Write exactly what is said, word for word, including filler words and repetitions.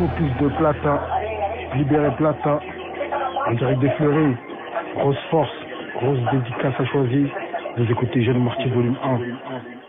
focus de Plata, libéré Plata, en direct des Fleuris, grosse force, grosse dédicace à choisir. Vous écoutez Jeune Marty volume un.